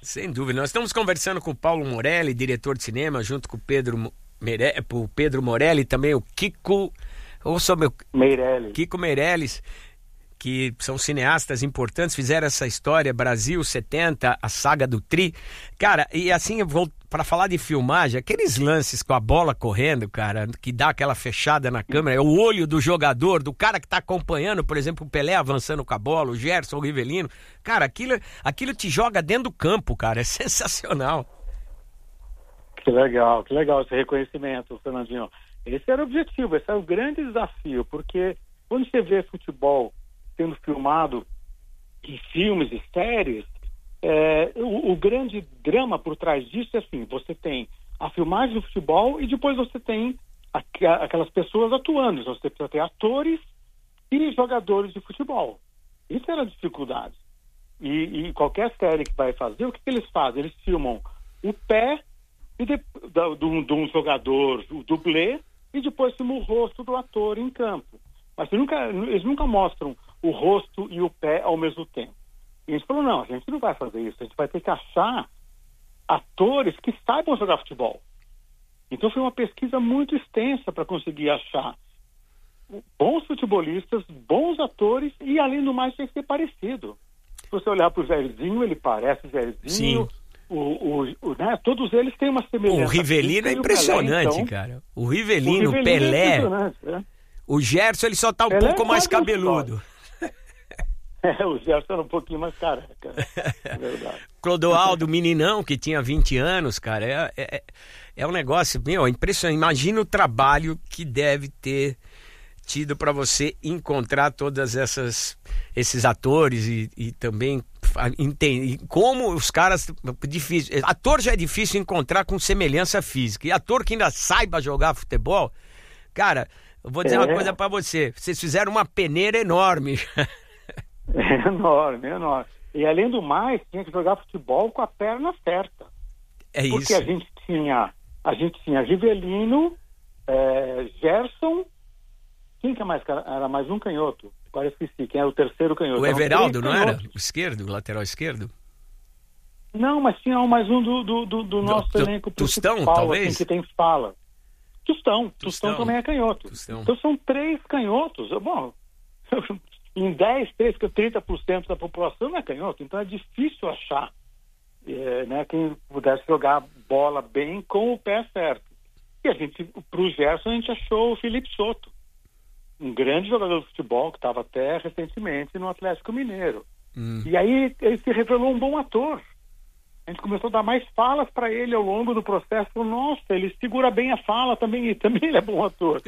Sem dúvida. Nós estamos conversando com o Paulo Morelli, diretor de cinema, junto com o Pedro Morelli, também o Kiko, Kiko Meirelles, que são cineastas importantes, fizeram essa história, Brasil 70, a saga do Tri. Cara, e assim, eu vou para falar de filmagem, aqueles lances com a bola correndo, cara, que dá aquela fechada na câmera, é o olho do jogador, do cara que tá acompanhando, por exemplo, o Pelé avançando com a bola, o Gerson, o Rivelino. Cara, aquilo te joga dentro do campo, cara, é sensacional. Que legal esse reconhecimento, Fernandinho. Esse era o objetivo, esse era o grande desafio, porque quando você vê futebol sendo filmado em filmes e séries, o grande drama por trás disso é assim, você tem a filmagem do futebol e depois você tem aquelas pessoas atuando, você precisa ter atores e jogadores de futebol. Isso era a dificuldade. E qualquer série que vai fazer, o que eles fazem? Eles filmam o pé de um jogador, o dublê, e depois filmam o rosto do ator em campo. Mas eles nunca mostram o rosto e o pé ao mesmo tempo. E a gente falou, não, a gente não vai fazer isso, a gente vai ter que achar atores que saibam jogar futebol. Então foi uma pesquisa muito extensa para conseguir achar bons futebolistas, bons atores e, além do mais, tem que ser parecido. Se você olhar para o Jairzinho, ele parece Jairzinho. Sim. Né, todos eles têm uma semelhança. O Rivelino é impressionante, Pelé, então, cara. O Rivelino, o Pelé... O Gerson, ele só tá um pouco mais cabeludo. O Gerson era um pouquinho mais careca. É verdade. Clodoaldo, meninão, que tinha 20 anos, cara, é um negócio, impressionante. Imagina o trabalho que deve ter tido para você encontrar todas esses atores e também entender como os caras... Difícil. Ator já é difícil encontrar com semelhança física. E ator que ainda saiba jogar futebol, cara... Eu vou dizer uma coisa pra você. Vocês fizeram uma peneira enorme. Enorme. E além do mais, tinha que jogar futebol com a perna certa. Porque a gente tinha Rivelino, Gerson, quem que é mais? Era mais um canhoto. Agora esqueci, quem era o terceiro canhoto? O Everaldo, não era? O esquerdo, o lateral esquerdo? Não, mas tinha mais um do nosso elenco principal. Tostão, talvez? Assim, que tem fala. Tostão também é canhoto. Então são 3 canhotos. Bom, em 30% da população não é canhoto, então é difícil achar quem pudesse jogar bola bem com o pé certo. E pro Gerson a gente achou o Felipe Soto, um grande jogador de futebol que estava até recentemente no Atlético Mineiro. E aí ele se revelou um bom ator. A gente começou a dar mais falas para ele ao longo do processo. Nossa, ele segura bem a fala também, e também ele é bom ator.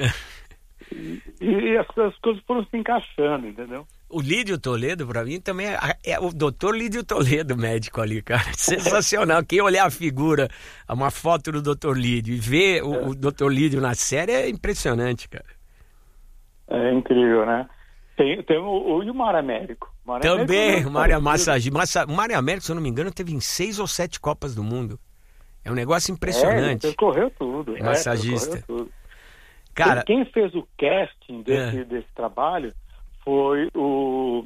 e as coisas foram se encaixando, entendeu? O Lídio Toledo, para mim, também é o doutor Lídio Toledo, médico ali, cara. Sensacional. Quem olhar a figura, uma foto do doutor Lídio e ver o doutor Lídio na série é impressionante, cara. É incrível, né? Tem o Mário Américo. Também, o Mário Massagista. O Mário Américo, se eu não me engano, teve em 6 ou 7 Copas do Mundo. É um negócio impressionante. Ele correu tudo. Massagista. Tudo. Cara, quem fez o casting desse trabalho foi o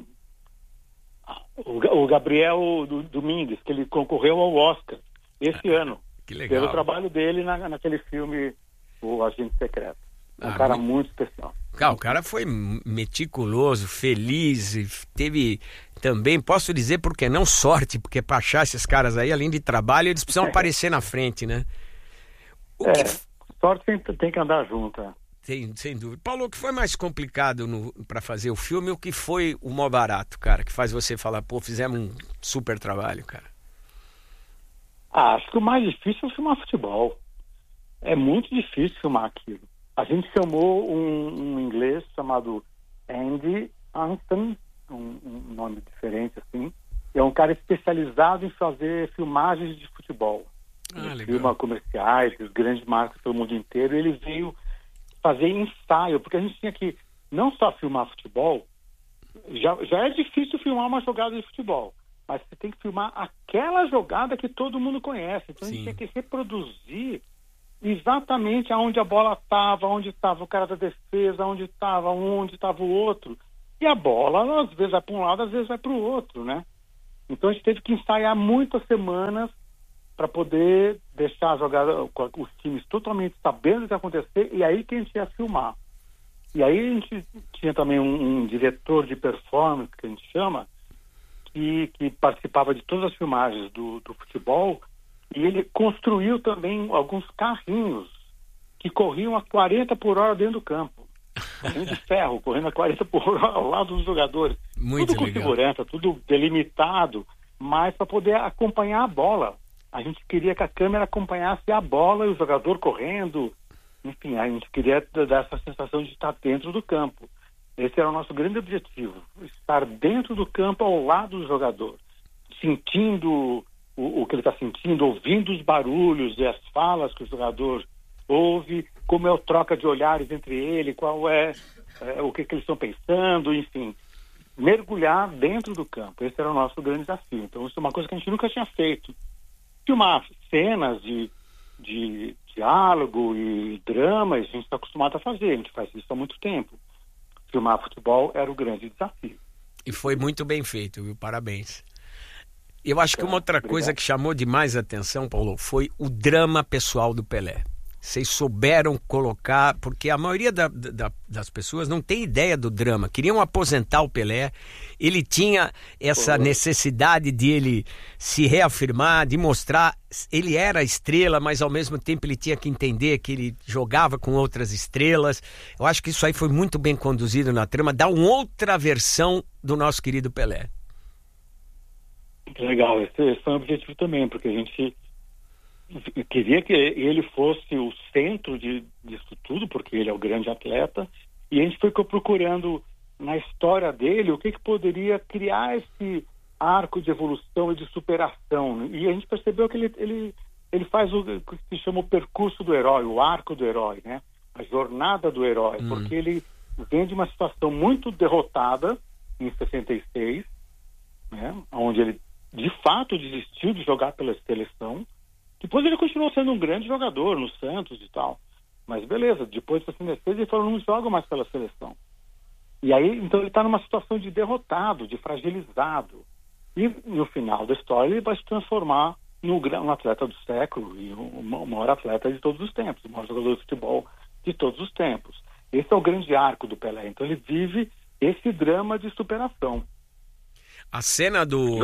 Gabriel Domingues, que ele concorreu ao Oscar esse ano. Que legal. Pelo trabalho dele naquele filme O Agente Secreto. Um cara muito especial. O cara foi meticuloso, feliz, e teve também, posso dizer, porque não sorte, porque para achar esses caras aí, além de trabalho, eles precisam aparecer na frente, né? Sorte tem que andar junto. Sem dúvida. Paulo, o que foi mais complicado para fazer o filme, o que foi o maior barato, cara, que faz você falar, pô, fizemos um super trabalho, cara? Acho que o mais difícil é filmar futebol. É muito difícil filmar aquilo. A gente chamou um inglês chamado Andy Anston, um nome diferente assim. É um cara especializado em fazer filmagens de futebol. Ele filma comerciais, grandes marcas pelo mundo inteiro. Ele veio fazer ensaio, porque a gente tinha que não só filmar futebol, já é difícil filmar uma jogada de futebol, mas você tem que filmar aquela jogada que todo mundo conhece. Então a gente tinha que reproduzir exatamente aonde a bola estava, onde estava o cara da defesa, onde estava o outro. E a bola, às vezes vai para um lado, às vezes vai para o outro, né? Então a gente teve que ensaiar muitas semanas para poder deixar os times totalmente sabendo o que ia acontecer, e aí que a gente ia filmar. E aí a gente tinha também um diretor de performance, que a gente chama, que participava de todas as filmagens do futebol, e ele construiu também alguns carrinhos que corriam a 40 por hora dentro do campo. Carrinho de ferro, correndo a 40 por hora ao lado dos jogadores. Muito tudo com legal. segurança, tudo delimitado, mas para poder acompanhar a bola. A gente queria que a câmera acompanhasse a bola e o jogador correndo. Enfim, a gente queria dar essa sensação de estar dentro do campo. Esse era o nosso grande objetivo, estar dentro do campo ao lado do jogador, sentindo o que ele está sentindo, ouvindo os barulhos e as falas que o jogador ouve, como é a troca de olhares entre ele, qual é o que eles estão pensando, enfim. Mergulhar dentro do campo. Esse era o nosso grande desafio. Então, isso é uma coisa que a gente nunca tinha feito. Filmar cenas de diálogo e dramas, a gente está acostumado a fazer, a gente faz isso há muito tempo. Filmar futebol era o grande desafio. E foi muito bem feito, viu? Parabéns. Eu acho que uma outra coisa que chamou demais a atenção, Paulo, foi o drama pessoal do Pelé. Vocês souberam colocar, porque a maioria das pessoas não tem ideia do drama. Queriam aposentar o Pelé, ele tinha essa necessidade de ele se reafirmar, de mostrar, ele era a estrela, mas ao mesmo tempo ele tinha que entender que ele jogava com outras estrelas. Eu acho que isso aí foi muito bem conduzido na trama, dá uma outra versão do nosso querido Pelé. Legal, esse foi um objetivo também, porque a gente queria que ele fosse o centro disso tudo, porque ele é o grande atleta, e a gente foi procurando na história dele o que poderia criar esse arco de evolução e de superação. E a gente percebeu que ele faz o que se chama o percurso do herói, o arco do herói, né? A jornada do herói, porque ele vem de uma situação muito derrotada em 66, né? Onde ele de fato desistiu de jogar pela seleção. Depois ele continuou sendo um grande jogador no Santos e tal. Mas beleza, depois de 66 ele falou, não joga mais pela seleção. E aí, então ele está numa situação de derrotado, de fragilizado. E no final da história ele vai se transformar no atleta do século e o maior atleta de todos os tempos, o maior jogador de futebol de todos os tempos. Esse é o grande arco do Pelé. Então ele vive esse drama de superação. A cena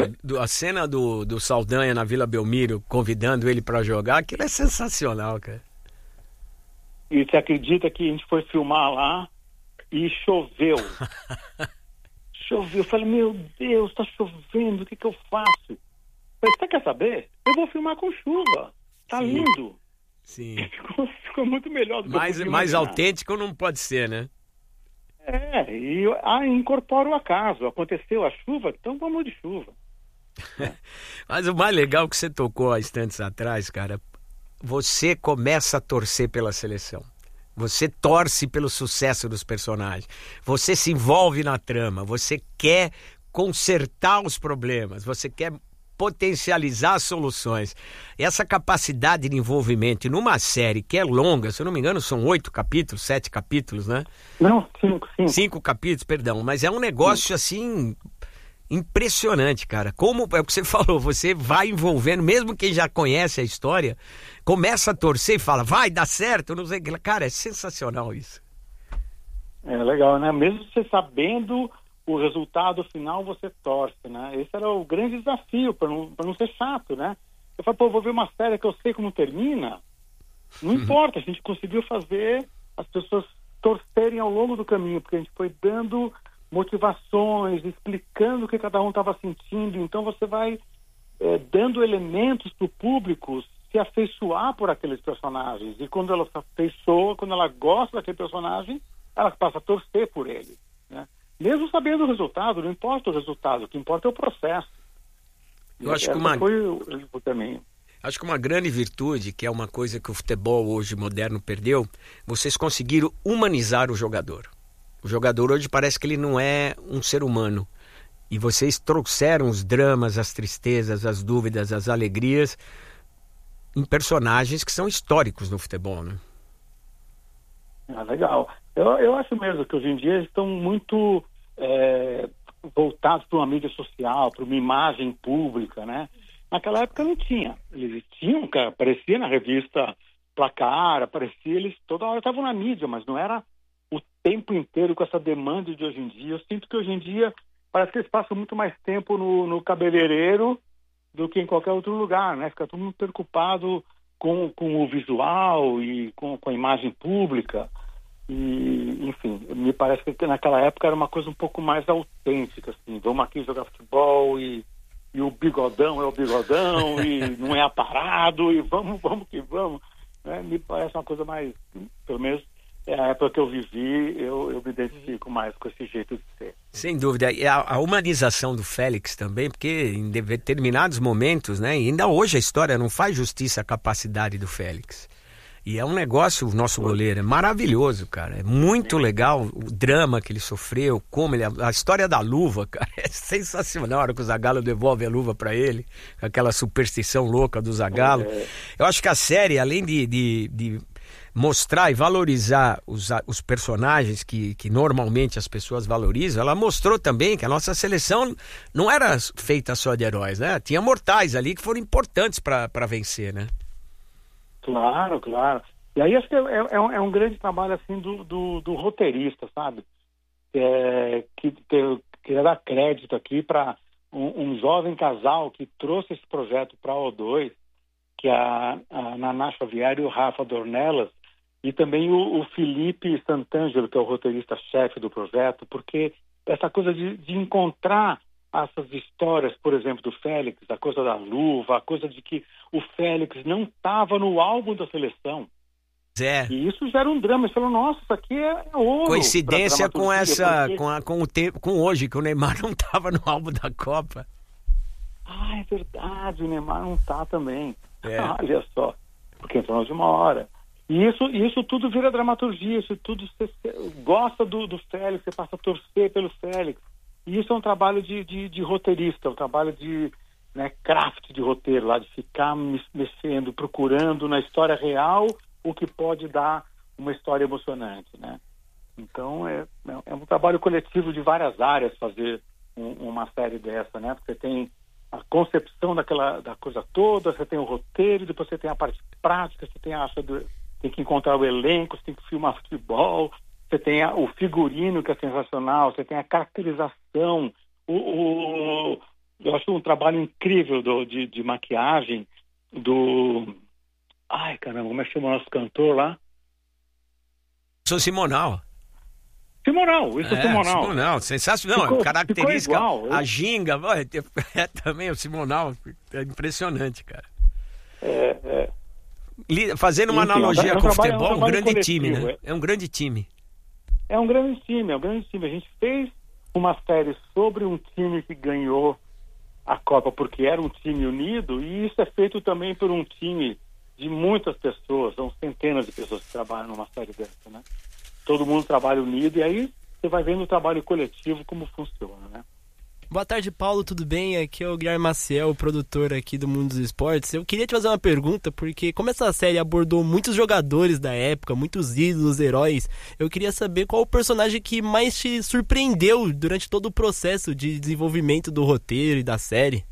do Saldanha na Vila Belmiro convidando ele para jogar, aquilo é sensacional, cara. E você acredita que a gente foi filmar lá e choveu? Choveu. Eu falei, meu Deus, tá chovendo, o que eu faço? Eu falei, você quer saber? Eu vou filmar com chuva. Tá Sim. Lindo. Sim. Ficou muito melhor do que mais imaginar. autêntico não pode ser, né? E incorpora o acaso. Aconteceu a chuva, então vamos de chuva. Mas o mais legal que você tocou há instantes atrás, cara, você começa a torcer pela seleção. Você torce pelo sucesso dos personagens. Você se envolve na trama. Você quer consertar os problemas. Você quer potencializar as soluções. Essa capacidade de envolvimento numa série que é longa, se eu não me engano, são 8 capítulos, 7 capítulos, né? Não, 5. 5 capítulos, perdão. Mas é um negócio, assim, impressionante, cara. Como é o que você falou, você vai envolvendo, mesmo quem já conhece a história, começa a torcer e fala, vai, dá certo, não sei o que. Cara, é sensacional isso. É legal, né? Mesmo você sabendo o resultado final, você torce, né? Esse era o grande desafio, para não ser chato, né? Eu falei, vou ver uma série que eu sei como termina. Não importa, a gente conseguiu fazer as pessoas torcerem ao longo do caminho, porque a gente foi dando motivações, explicando o que cada um estava sentindo. Então você vai dando elementos para o público se afeiçoar por aqueles personagens. E quando ela se afeiçoa, quando ela gosta daquele personagem, ela passa a torcer por ele, né? Mesmo sabendo o resultado, não importa o resultado, o que importa é o processo. Eu acho que foi o caminho. Acho que uma grande virtude, que é uma coisa que o futebol hoje moderno perdeu, vocês conseguiram humanizar o jogador. O jogador hoje parece que ele não é um ser humano. E vocês trouxeram os dramas, as tristezas, as dúvidas, as alegrias em personagens que são históricos no futebol, né? Legal. Eu acho mesmo que hoje em dia eles estão muito voltados para uma mídia social, para uma imagem pública, né? Naquela época não tinha. Eles tinham, aparecia na revista Placar, aparecia, eles toda hora estavam na mídia, mas não era o tempo inteiro com essa demanda de hoje em dia. Eu sinto que hoje em dia parece que eles passam muito mais tempo no cabeleireiro do que em qualquer outro lugar, né? Fica todo mundo preocupado com o visual e com a imagem pública. E, enfim, me parece que naquela época era uma coisa um pouco mais autêntica, assim. Vamos aqui jogar futebol e o bigodão é o bigodão e não é aparado e vamos que vamos. Né? Me parece uma coisa mais, pelo menos é a época que eu vivi, eu me identifico mais com esse jeito de ser. Sem dúvida. E a humanização do Félix também, porque em determinados momentos, né, e ainda hoje a história não faz justiça à capacidade do Félix. E é um negócio, o nosso goleiro, é maravilhoso, cara. É muito legal o drama que ele sofreu, como ele... A história da luva, cara, é sensacional. A hora que o Zagallo devolve a luva pra ele, com aquela superstição louca do Zagallo. Eu acho que a série, além de mostrar e valorizar os personagens que normalmente as pessoas valorizam, ela mostrou também que a nossa seleção não era feita só de heróis, né? Tinha mortais ali que foram importantes para vencer, né? Claro. E aí acho que é um grande trabalho assim do roteirista, sabe? Queria dar crédito aqui para um jovem casal que trouxe esse projeto para a O2, que é a Naná Xavier e o Rafa Dornelas, e também o Felipe Santangelo, que é o roteirista-chefe do projeto, porque essa coisa de encontrar essas histórias, por exemplo, do Félix, a coisa da luva, a coisa de que o Félix não estava no álbum da seleção. E isso gera um drama. Você falou, nossa, isso aqui é ouro. Coincidência com essa, porque... com hoje, que o Neymar não estava no álbum da Copa. Ah, é verdade, o Neymar não está também. Olha só, porque entrou de uma hora. E isso tudo vira dramaturgia, isso tudo você gosta do Félix, você passa a torcer pelo Félix. E isso é um trabalho de roteirista, um trabalho de craft de roteiro, lá de ficar mexendo, procurando na história real o que pode dar uma história emocionante, né? Então é um trabalho coletivo de várias áreas fazer uma série dessa, né? Porque você tem a concepção da coisa toda, você tem o roteiro, depois você tem a parte prática, você tem que encontrar o elenco, você tem que filmar futebol, você tem o figurino, que é sensacional, você tem a caracterização, eu acho um trabalho incrível de maquiagem do... Ai, caramba, como é que chama o nosso cantor lá? Sou Simonal. Simonal, sensacional, característica, a ginga, também o Simonal, é impressionante, cara. Fazendo uma analogia com o futebol, um grande time, né? É um grande time. É um grande time. A gente fez uma série sobre um time que ganhou a Copa porque era um time unido, e isso é feito também por um time de muitas pessoas, são centenas de pessoas que trabalham numa série dessa, né? Todo mundo trabalha unido, e aí você vai vendo o trabalho coletivo como funciona, né? Boa tarde, Paulo, tudo bem? Aqui é o Guilherme Maciel, produtor aqui do Mundo dos Esportes. Eu queria te fazer uma pergunta, porque como essa série abordou muitos jogadores da época, muitos ídolos, heróis, eu queria saber qual o personagem que mais te surpreendeu durante todo o processo de desenvolvimento do roteiro e da série.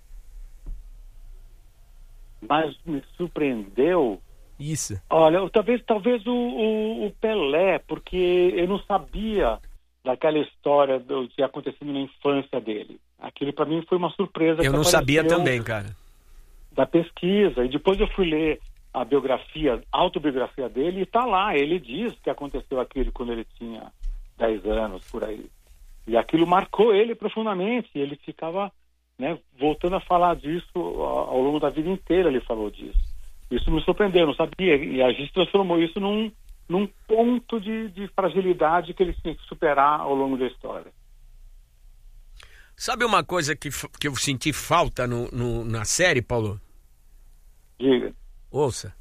Mas me surpreendeu? Isso. Olha, talvez o Pelé, porque eu não sabia daquela história do que acontecendo na infância dele. Aquilo para mim foi uma surpresa. Eu não sabia também, cara. Da pesquisa. E depois eu fui ler a autobiografia dele, e tá lá, ele diz que aconteceu aquilo quando ele tinha 10 anos, por aí. E aquilo marcou ele profundamente, ele ficava voltando a falar disso ao longo da vida inteira, ele falou disso. Isso me surpreendeu, eu não sabia, e a gente transformou isso num ponto de fragilidade que ele tinha que superar ao longo da história. Sabe uma coisa que eu senti falta na série, Paulo? Diga. Ouça.